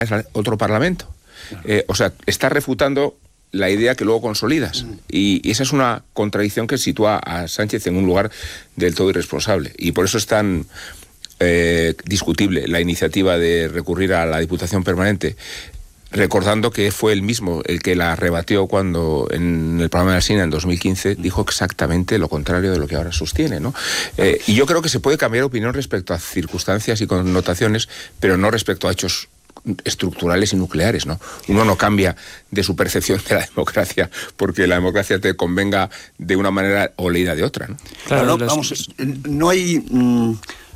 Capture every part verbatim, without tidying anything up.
otro parlamento. Eh, o sea, está refutando la idea que luego consolidas. Y, y esa es una contradicción que sitúa a Sánchez en un lugar del todo irresponsable. Y por eso es tan eh, discutible la iniciativa de recurrir a la Diputación Permanente, recordando que fue él mismo el que la rebatió cuando en el programa de Alsina en dos mil quince dijo exactamente lo contrario de lo que ahora sostiene, ¿no? Eh, y yo creo que se puede cambiar de opinión respecto a circunstancias y connotaciones, pero no respecto a hechos estructurales y nucleares, ¿no? Uno no cambia de su percepción de la democracia porque la democracia te convenga de una manera o leída de otra, ¿no? Claro, no, vamos, no hay... Mmm...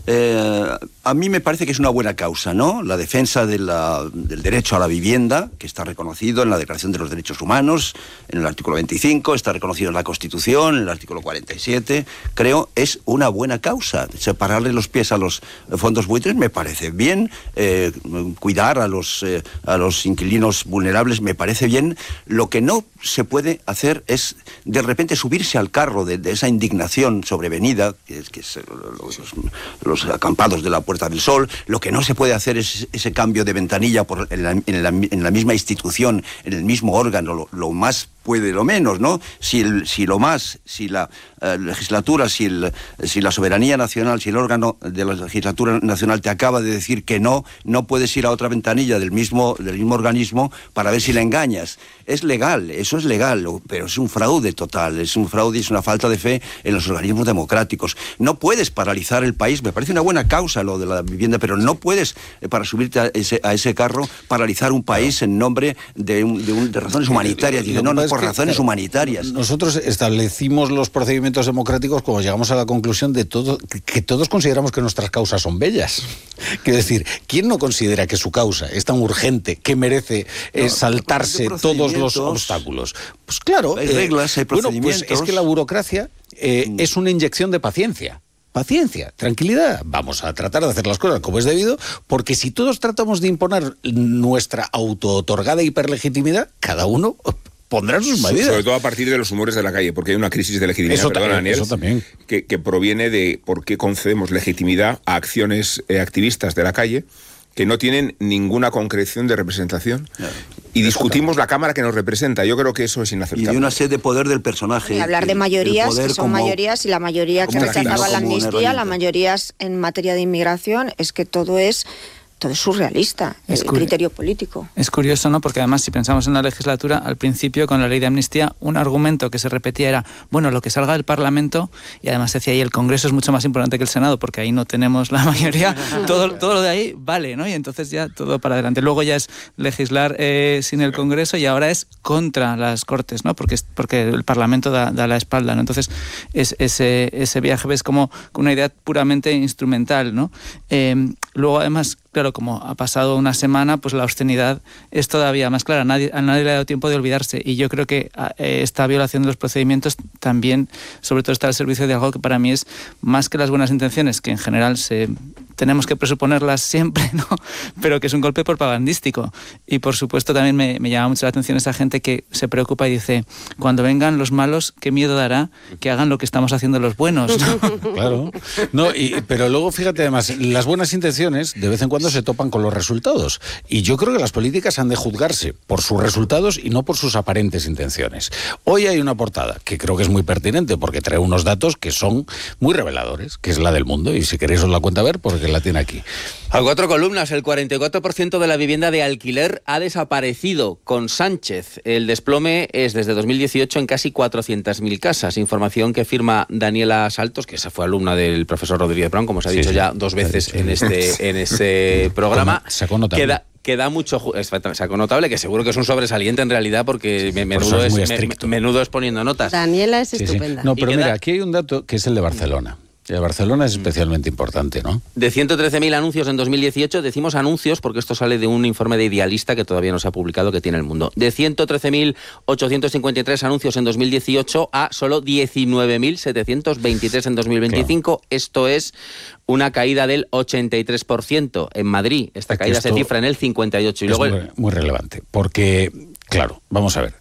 Eh, a mí me parece que es una buena causa, ¿no? La defensa de la, del derecho a la vivienda, que está reconocido en la Declaración de los Derechos Humanos, en el artículo veinticinco, está reconocido en la Constitución, en el artículo cuarenta y siete, creo es una buena causa. Separarle los pies a los fondos buitres me parece bien, eh, cuidar a los, eh, a los inquilinos vulnerables me parece bien. Lo que no se puede hacer es de repente subirse al carro de, de esa indignación sobrevenida, que es, que es los, los los acampados de la Puerta del Sol. Lo que no se puede hacer es ese cambio de ventanilla por, en, la, en, la, en la misma institución, en el mismo órgano, lo, lo más puede lo menos, ¿no? Si, el, si lo más, si la eh, legislatura, si, el, si la soberanía nacional, si el órgano de la legislatura nacional te acaba de decir que no, no puedes ir a otra ventanilla del mismo, del mismo organismo para ver si la engañas. Es legal, eso es legal, pero es un fraude total, es un fraude y es una falta de fe en los organismos democráticos. No puedes paralizar el país, me parece una buena causa lo de la vivienda, pero no puedes, eh, para subirte a ese, a ese carro, paralizar un país en nombre de, un, de, un, de razones humanitarias. Dice, no, no, por razones humanitarias. Nosotros establecimos los procedimientos democráticos cuando llegamos a la conclusión de todo, que todos consideramos que nuestras causas son bellas. Quiero decir, ¿quién no considera que su causa es tan urgente que merece eh, no, saltarse todos los obstáculos? Pues claro, hay reglas, eh, hay procedimientos. Bueno, pues es que la burocracia eh, mm. es una inyección de paciencia. Paciencia, tranquilidad, vamos a tratar de hacer las cosas como es debido, porque si todos tratamos de imponer nuestra auto-otorgada hiperlegitimidad, cada uno pondrá sus medidas. Sobre todo a partir de los humores de la calle, porque hay una crisis de legitimidad, eso, perdón, Daniel, eso también. Que, que proviene de por qué concedemos legitimidad a acciones eh, activistas de la calle que no tienen ninguna concreción de representación. Claro. Y discutimos la Cámara que nos representa. Yo creo que eso es inaceptable. Y de una sed de poder del personaje. Y hablar de mayorías, que son como, mayorías, y la mayoría que rechazaba la amnistía, la mayorías en materia de inmigración, es que todo es... todo es surrealista, es el criterio político. Es curioso, ¿no? Porque además, si pensamos en la legislatura, al principio, con la ley de amnistía, un argumento que se repetía era, bueno, lo que salga del Parlamento, y además se decía ahí, el Congreso es mucho más importante que el Senado, porque ahí no tenemos la mayoría, todo, todo lo de ahí vale, ¿no? Y entonces ya todo para adelante. Luego ya es legislar eh, sin el Congreso, y ahora es contra las Cortes, ¿no? Porque, porque el Parlamento da, da la espalda, ¿no? Entonces, es, ese, ese viaje ves como una idea puramente instrumental, ¿no? Eh, luego, además, claro, como ha pasado una semana, pues la obscenidad es todavía más clara. Nadie, a nadie le ha dado tiempo de olvidarse. Y yo creo que eh, esta violación de los procedimientos también, sobre todo, está al servicio de algo que para mí es más que las buenas intenciones, que en general se, tenemos que presuponerlas siempre, ¿no? Pero que es un golpe propagandístico. Y por supuesto también me, me llama mucho la atención esa gente que se preocupa y dice, cuando vengan los malos, qué miedo dará que hagan lo que estamos haciendo los buenos, ¿no? Claro. No, y, pero luego, fíjate, además, las buenas intenciones de vez en cuando se topan con los resultados. Y yo creo que las políticas han de juzgarse por sus resultados y no por sus aparentes intenciones. Hoy hay una portada que creo que es muy pertinente porque trae unos datos que son muy reveladores, que es la del Mundo, y si queréis os la cuento a ver porque la tiene aquí. A cuatro columnas, el cuarenta y cuatro por ciento de la vivienda de alquiler ha desaparecido con Sánchez. El desplome es desde dos mil dieciocho en casi cuatrocientas mil casas. Información que firma Daniela Saltos, que esa fue alumna del profesor Rodríguez Brown, como se ha dicho sí, ya sí. dos veces en este, en este programa. Sacó notable. Queda, queda mucho... Es saco notable, que seguro que es un sobresaliente en realidad, porque menudo es, es me, menudo es poniendo notas. Daniela es sí, estupenda. Sí. No, pero mira, aquí hay un dato que es el de Barcelona. Y Barcelona es especialmente importante, ¿no? De ciento trece mil anuncios en dos mil dieciocho, decimos anuncios porque esto sale de un informe de Idealista que todavía no se ha publicado, que tiene El Mundo. De ciento trece mil ochocientos cincuenta y tres anuncios en dos mil dieciocho a solo diecinueve mil setecientos veintitrés en dos mil veinticinco. Claro. Esto es una caída del ochenta y tres por ciento. En Madrid esta caída se cifra en el cincuenta y ocho por ciento. Y es luego muy, muy relevante, porque, claro, vamos a ver.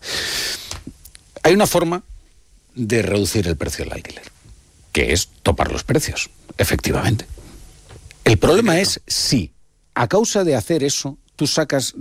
Hay una forma de reducir el precio del alquiler, que es topar los precios, efectivamente. El problema es si, a causa de hacer eso, tú sacas